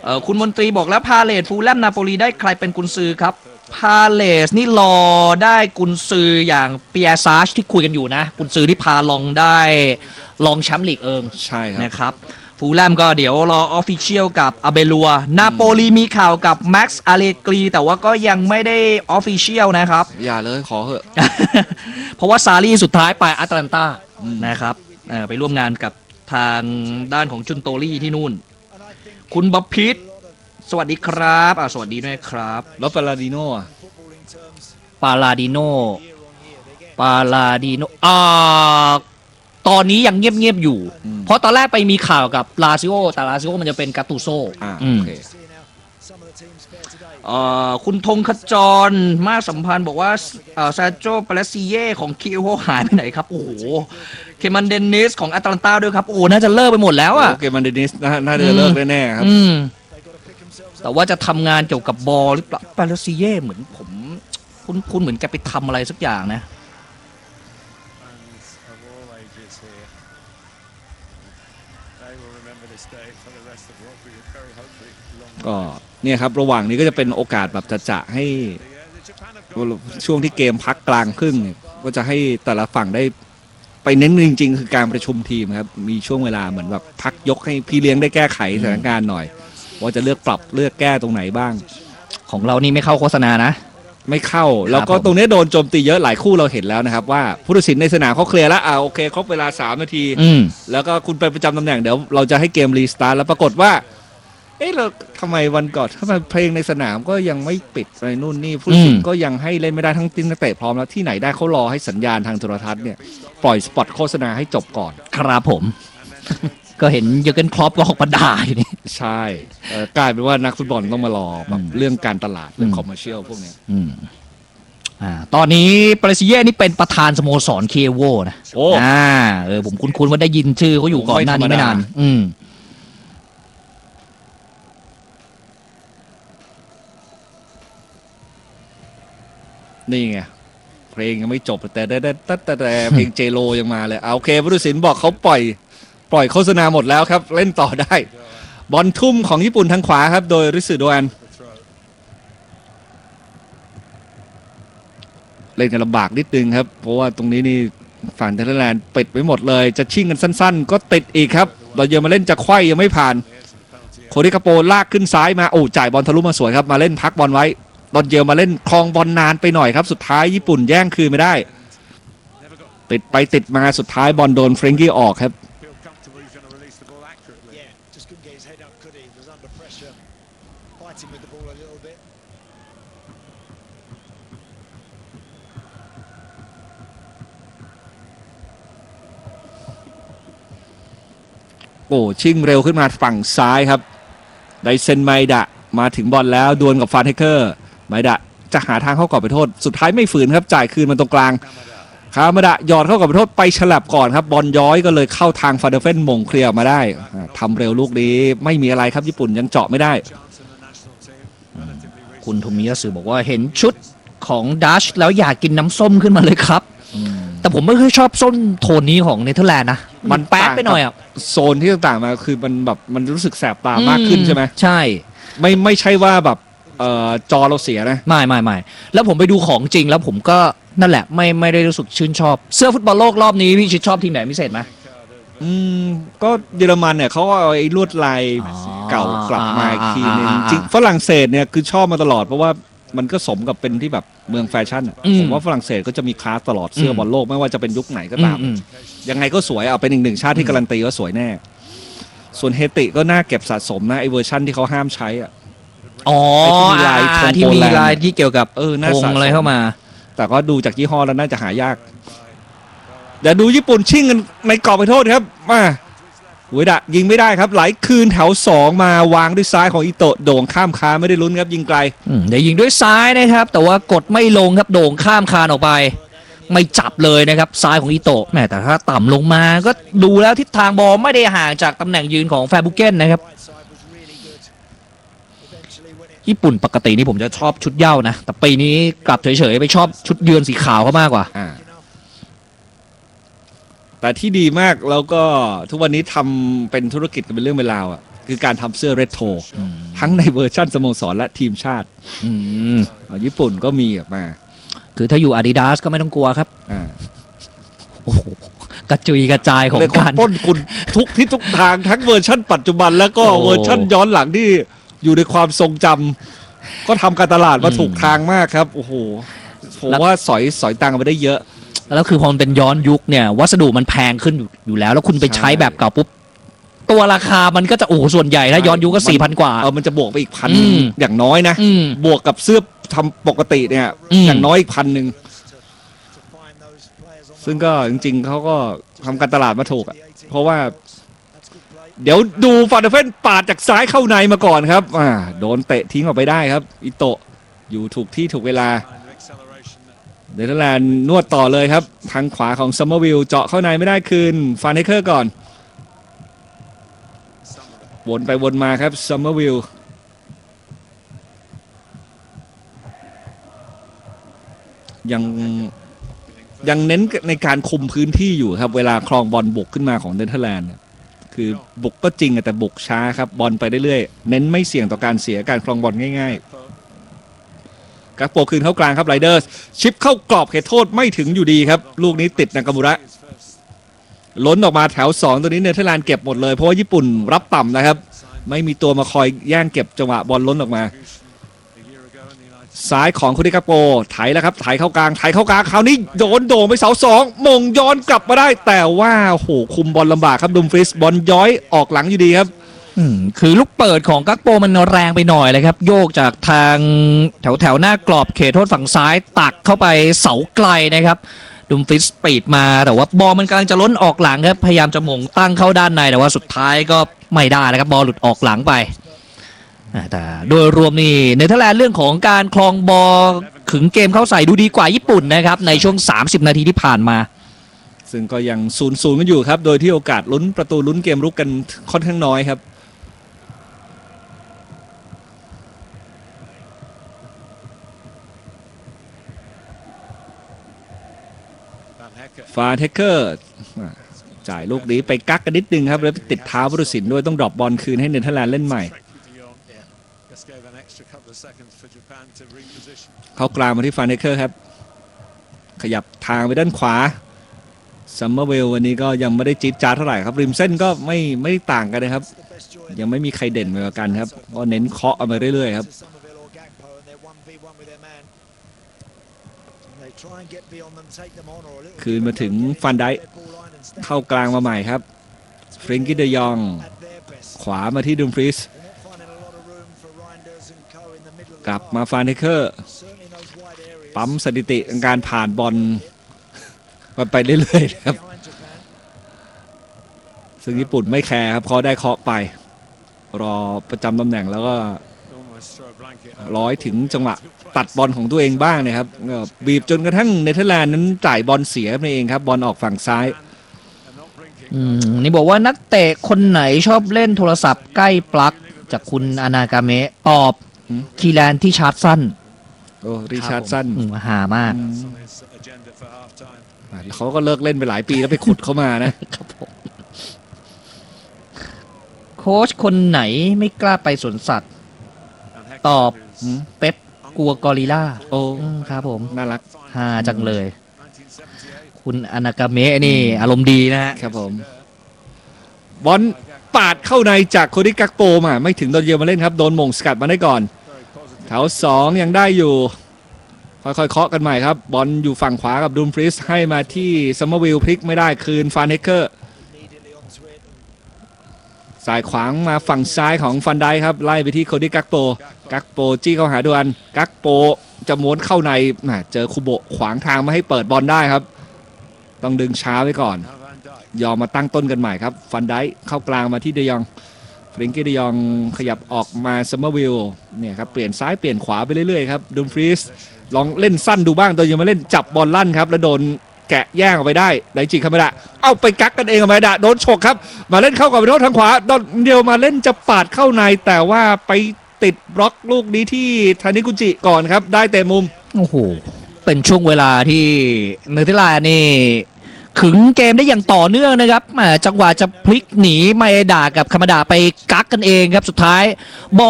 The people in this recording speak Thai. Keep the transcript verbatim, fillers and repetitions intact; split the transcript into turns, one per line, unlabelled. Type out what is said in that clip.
คุณมนตรีบอกแล้วพาเลทฟูลแลมนาโปลีได้ใครเป็นกุนซือครับพาเลสนี่รอได้กุนซืออย่างเปียซาชที่คุยกันอยู่นะกุนซือที่พาลองได้ลองแชมป์ลีกเอิง
ใช่ครับ
นะครับฟูลแลมก็เดี๋ยวรอออฟฟิเชียลกับอาเบลัวนาโปลีมีข่าวกับแม็กซ์อาเลกรีแต่ว่าก็ยังไม่ได้ออฟฟิเชียลนะครับ
อย่าเลยขอเถอะ
เพราะว่าซารีสุดท้ายไปแอตแลนตานะครับไปร่วมงานกับทางด้านของจุนโตลี่ที่นู่นคุณบ๊อบพิทสวัสดีครับอ่าสวัสดีด้วยครับ
แล้วปาลาดิโน่
ปาลาดิโนปาลาดิโนอ่าตอนนี้ยังเงียบๆอยู่เพราะตอนแรกไปมีข่าวกับลาซิโอแต่ลาซิโอมันจะเป็นกาตูโซ
อ่าโอเค
คุณธงขจรมาสัมพันธ์บอกว่าซาโจปาเลซิเย่ของคิโอหายไปไหนครับโอ้โหเคมันเดนิสของแอตแลนตาด้วยครับโอ้น่าจะเลิกไปหมดแล้วอ่ะ
เคมันเดนิสน่าจะเลิกแน่ๆครับ
แต่ว่าจะทำงานเกี่ยวกับบอลหรือเปล่าปาเลซิเย่เหมือนผมคุณคุณเหมือนแกไปทำอะไรสักอย่างนะ
ก็เนี่ยครับระหว่างนี้ก็จะเป็นโอกาสแบบจะๆให้ช่วงที่เกมพักกลางครึ่งก็จะให้แต่ละฝั่งได้ไปเน้นจริงๆคือการประชุมทีมครับมีช่วงเวลาเหมือนแบบพักยกให้พี่เลี้ยงได้แก้ไขสถานการณ์หน่อยว่าจะเลือกปรับเลือกแก้ตรงไหนบ้าง
ของเรานี่ไม่เข้าโฆษณานะ
ไม่เข้าแล้วก็ตรงนี้โดนโจมตีเยอะหลายคู่เราเห็นแล้วนะครับว่าผู้ตัดสินในสนามเขาเคลียร์แล้วอ่าโอเคครบเวลาสามนาทีแล้วก็คุณไปประจำตำแหน่งเดี๋ยวเราจะให้เกมรีสตาร์ทแล้วปรากฏว่าเอ๊ะเราทำไมวันก่อนถ้ามันเพลงในสนามก็ยังไม่ปิดอะไรนู่นนี่ผู้ตัดสินก็ยังให้เล่นไม่ได้ทั้งทีมนักเตะพร้อมแล้วที่ไหนได้เขารอให้สัญญาณทางโทรทัศน์เนี่ยปล่อยสปอตโฆษณาให้จบก่อน
ครับผมก็เห็นเยอร์เกนคล็อปก็ออกมาด่าอยู่นี่
ใช่กลายเป็นว่านักฟุตบอลต้องมารอแบบเรื่องการตลาดเรื่องคอมเมอร์เชียลพวกนี้
ตอนนี้ปาเลซิเย่นี่เป็นประธานสโมสรเคโวนะโอ้อ่าเออผมคุ้นๆว่าได้ยินชื่อเขาอยู่ก่อนหน้านี้ไม่นานอืม
นี่ไงเพลงยังไม่จบแต่แต่แต่แต่แต่เพลงเจโรยังมาเลยเอาโอเคผู้ตัดสินบอกเขาปล่อยปล่อยโฆษณาหมดแล้วครับเล่นต่อได้บอลทุ่มของญี่ปุ่นทางขวาครับโดยริสึโดอันเล่นกันลำบากนิดนึงครับเพราะว่าตรงนี้นี่ฝั่งเนเธอร์แลนด์ปิดไว้หมดเลยจะชิ่งกันสั้นๆก็ติดอีกครับเราเยอะมาเล่นจะไขว้ยังไม่ผ่านโคดิคาโปลากขึ้นซ้ายมาโอ้จ่ายบอลทะลุมาสวยครับมาเล่นพักบอลไว้ตอนเยอะมาเล่นคลองบอลนานไปหน่อยครับสุดท้ายญี่ปุ่นแย่งคืนไม่ได้ติดไปติดมาสุดท้ายบอลโดนเฟรนกี้ออกครับโอ้ชิ่งเร็วขึ้นมาฝั่งซ้ายครับไดเซนไมดะมาถึงบอลแล้วดวลกับฟานเทเกอร์ไมดะจะหาทางเข้ากรอบไปโทษสุดท้ายไม่ฝืนครับจ่ายคืนมาตรงกลางคามาดะหยอดเข้ากรอบไปโทษไปฉลับก่อนครับบอลย้อยก็เลยเข้าทางฟาเดเฟนมงเคลียร์มาได้ทำเร็วลูกนี้ไม่มีอะไรครับญี่ปุ่นยังเจาะไม่ได้
คุณโทมิยาสึบอกว่าเห็นชุดของดัชแล้วอยากกินน้ำส้มขึ้นมาเลยครับแต่ผมไม่ค่อยชอบส้มโทนนี้ของเนเธอร์แลนด์นะมันแป๊ดไปหน่อยอ่ะ
โซนที่ต่างๆมาคือมันแบบมันรู้สึกแสบตามากขึ้นใช่ไหม
ใช่
ไม่ไม่ใช่ว่าแบบเอ่อจอเราเสียนะ
ไม่ไม่ไม่แล้วผมไปดูของจริงแล้วผมก็นั่นแหละไม่ไม่ได้รู้สึกชื่นชอบเสื้อฟุตบอลโลกรอบนี้พี่ชิดชอบทีมไหนพิเศษไหม
อืมก็เยอรมันเนี่ยเขาเอาไอ้ลวดลายเก่ากลับมาอีกทีนึงจริงฝรั่งเศสเนี่ยคือชอบมาตลอดเพราะว่ามันก็สมกับเป็นที่แบบเมืองแฟชั่นอ่ะผมว่าฝรั่งเศสก็จะมีคลาสตลอดเสื้อบอลโลกไม่ว่าจะเป็นยุคไหนก็ตามยังไงก็สวยเอาเป็นอีกหนึ่งชาติที่การันตีว่าสวยแน่ส่วนเฮติก็น่าเก็บสะสมนะไอเวอร์ชั่นที่เขาห้ามใช้อ่ะ
อ๋อที่มีลายที่เกี่ยวกับเออธงอะไรเข้ามา
แต่ก็ดูจากยี่ห้อแล้วน่าจะหายากเดี๋ยวดูญี่ปุ่นชิ่งกันในกรอบไปโทษครับมาอุยดะยิงไม่ได้ครับไหลคืนแถวสองมาวางด้วยซ้ายของอิโตะโด่งข้ามคานไม่ได้ลุ้นครับยิงไกล
เดี๋ยวยิงด้วยซ้ายนะครับแต่ว่ากดไม่ลงครับโด่งข้ามคานออกไปไม่จับเลยนะครับซ้ายของอิโตะแม้แต่ถ้าต่ำลงมาก็ดูแล้วทิศทางบอลไม่ได้ห่างจากตำแหน่งยืนของแฟร์บุเก้นนะครับญี่ปุ่นปกตินี่ผมจะชอบชุดเหย้านะแต่ปีนี้กลับเฉยๆไปชอบชุดเยือนสีขาวเขามากกว่า
แต่ที่ดีมากแล้วก็ทุกวันนี้ทำเป็นธุรกิจกันเป็นเรื่องเป็นราวอ่ะคือการทำเสื้อเรโทรททั้งในเวอร์ชั่นสโมสรและทีมชาติ
อืม
ญี่ปุ่นก็มีออกมา
คือถ้าอยู่ Adidas ก็ไม่ต้องกลัวครับ
อ่า
โอ้โหกระจุยกระจายของ
เลย
การ
ปล้นคุณทุกที่ทุกทางทั้งเวอร์ชั่นปัจจุบันแล้วก็
โอ้
เวอร์ชั่นย้อนหลังที่อยู่ในความทรงจำก็ทำการตลาดมา
อืม
ถูกทางมากครับโอ้โหผม
แล้ว
ว่าสอยสอยตังค์ไปได้เยอะ
แล้วคือพอมันเป็นย้อนยุคเนี่ยวัสดุมันแพงขึ้นอยู่อยู่แล้ว แล้วคุณไปใช้
ใช่
แบบเก่าปุ๊บตัวราคามันก็จะโอ้โหส่วนใหญ่ถ้าย้อนยุคก็สี่พันกว่า
เออมันจะบวกไปอีกพัน
อืม
อย่างน้อยนะ
อืม
บวกกับเสื้อทำปกติเนี่ย
อืม
อย่างน้อยอีกพันหนึ่งซึ่งก็จริงๆเขาก็ทำการตลาดมาถูกอะเพราะว่า เดี๋ยวดูฟาเดเฟนปาดจากซ้ายเข้าในมาก่อนครับอ่าโดนเตะทิ้งออกไปได้ครับอิโตะอยู่ถูกที่ถูกเวลาเดนเธอร์แลนด์นวดต่อเลยครับทางขวาของซัมเมอร์วิลเจาะเข้าในไม่ได้คืนฟานเฮเคอร์ก่อนวนไปวนมาครับซัมเมอร์วิลยังยังเน้นในการคุมพื้นที่อยู่ครับเวลาครองบอลบุกขึ้นมาของเนเธอร์แลนด์คือบุกก็จริงแต่บุกช้าครับบอลไปเรื่อยๆเน้นไม่เสี่ยงต่อการเสียการครองบอลง่ายๆกักโปคืนเข้ากลางครับไรเดอร์สชิปเข้ากรอบเขตโทษไม่ถึงอยู่ดีครับลูกนี้ติดนากามูระล้นออกมาแถวสองตัวนี้เนเธอร์แลนด์เก็บหมดเลยเพราะว่าญี่ปุ่นรับต่ำนะครับไม่มีตัวมาคอยแย่งเก็บจังหวะบอลล้นออกมาซ้ายของคุริกาโปไถแล้วครับไถเข้ากลางไถเข้ากลางคราวนี้โดนโด่งไปเสาสองมงย้อนกลับมาได้แต่ว่าโหคุมบอลลำบากครับดุมฟริสบอลย้อยออกหลังอยู่ดีครับ
อืมคือลูกเปิดของกักโปมันแรงไปหน่อยเลยครับ โยกจากทางแถวแถวหน้ากรอบเขตโทษฝั่งซ้ายตักเข้าไปเสาไกลนะครับดุมฟิสปีดมาแต่ว่าบอลมันกำลังจะล้นออกหลังครับพยายามจะหม่งตั้งเข้าด้านในแต่ว่าสุดท้ายก็ไม่ได้นะครับบอลหลุดออกหลังไปอ่าแต่โดยรวมนี่เนเธอร์แลนด์เรื่องของการคลองบอลขึงเกมเข้าใส่ดูดีกว่าญี่ปุ่นนะครับในช่วงสามสิบนาทีที่ผ่านมา
ซึ่งก็ยังศูนย์ศูนย์กันอยู่ครับโดยที่โอกาสลุ้นประตูลุ้นเกมรุกกันค่อนข้างน้อยครับฟาเทเกอร์จ่ายลูกนี้ไปกักกันนิดนึงครับแล้วติดเท้าผู้ตัดสินด้วยต้องดรอปบอลคืนให้เนเธอร์แลนด์เล่นใหม่เข้ากลางมาที่ฟาเทเกอร์ครับขยับทางไปด้านขวาซัมเมอร์เวลวันนี้ก็ยังไม่ได้จี๊ดจ๊าดเท่าไหร่ครับริมเส้นก็ไม่ไม่ต่างกันนะครับยังไม่มีใครเด่นเหมือนกันครับก็เน้นเคาะเอาไปเรื่อยๆครับคืนมาถึงฟันไดเข้ากลางมาใหม่ครับฟริงกี้เดยองขวามาที่ดุมฟริสกลับมาฟานเทเคอร์ปั๊มสถิติการผ่านบอลมันไปเรื่อยๆครับซึ่งญี่ปุ่นไม่แคร์ครับเขาได้เคาะไปรอประจำตำแหน่งแล้วก็ร้อยถึงจังหวะตัดบอลของตัวเองบ้างนะครับบีบจนกระทั่งเนเธอร์แลนด์นั้นจ่ายบอลเสียไปเองครับบอลออกฝั่งซ้าย
อืมนี่บอกว่านักเตะคนไหนชอบเล่นโทรศัพท์ใกล้ปลั๊กจากคุณอานากาเมะตอบคีแลนที่ชาร์จสั้น
โอ้ริชาร์ดสัน
หามาก
เขาก็เลิกเล่นไปหลายปีแล้วไปขุดเข้ามานะครับ
โค้ชคนไหนไม่กล้าไปสวนสัตว์ตอบเป๊ปกลัวกอริลลา
โอ้
ครับผม
น่ารัก
ฮาจังเลยคุณอานากาเมะนี่อารมณ์ดีนะฮะ
ครับผมบอลปาดเข้าในจากโคดิกักโปมาไม่ถึงโดนเยอมาเล่นครับโดนมงสกัดมาได้ก่อนแถวสองยังได้อยู่ค่อยๆเคาะกันใหม่ครับบอลอยู่ฝั่งขวากับดูมฟริสให้มาที่ซัมเมอร์วิลพลิกไม่ได้คืนฟานเฮเกอร์สายขวางมาฝั่งซ้ายของฟันไดครับไล่ไปที่โคดิกักโปกักโปจี้เข้าหาดวนกักโปจะม้วนเข้าในเจอคูโบะขวางทางไม่ให้เปิดบอลได้ครับต้องดึงช้าไว้ก่อนยอมมาตั้งต้นกันใหม่ครับฟันไดเข้ากลางมาที่เดยองฟริงกี้เดยองขยับออกมาซัมเมอร์วิลเนี่ยครับเปลี่ยนซ้ายเปลี่ยนขวาไปเรื่อยๆครับดูมฟริสลองเล่นสั้นดูบ้างตัวยังมาเล่นจับบอลลั่นครับแล้วโดนแกะแย่งออกไปได้ไดจิคาเมดะเอาไปกักกันเองออกมาได้โดนฉกครับมาเล่นเข้ากับไปโทษทางขวาโดนเดียวมาเล่นจะปาดเข้าในแต่ว่าไปติดบล็อกลูกนี้ที่ทานิกุจิก่อนครับได้เตะมุม
โอ้โหเป็นช่วงเวลาที่เนเธอร์แลนด์นี่ขึงเกมได้อย่างต่อเนื่องนะครับจังหวะจะพลิกหนีไมเอดากับคามาดาไปกักกันเองครับสุดท้ายบอ